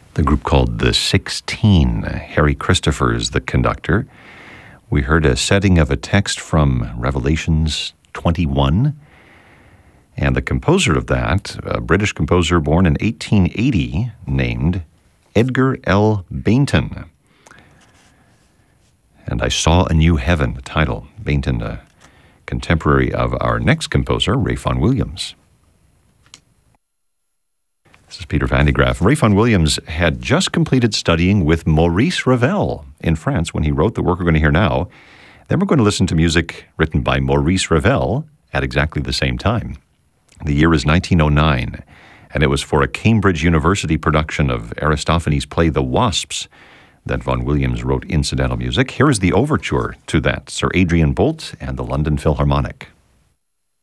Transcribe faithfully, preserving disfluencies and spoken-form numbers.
the group called The Sixteen. Harry Christopher is the conductor. We heard a setting of a text from Revelations twenty-one. And the composer of that, a British composer born in eighteen eighty, named Edgar L. Bainton. And I Saw a New Heaven, the title. Bainton, a contemporary of our next composer, Ralph Vaughan Williams. This is Peter Van de Graaff. Ralph Vaughan Williams had just completed studying with Maurice Ravel in France when he wrote the work we're going to hear now. Then we're going to listen to music written by Maurice Ravel at exactly the same time. The year is nineteen oh nine, and it was for a Cambridge University production of Aristophanes' play The Wasps that Vaughan Williams wrote incidental music. Here is the overture to that, Sir Adrian Boult and the London Philharmonic.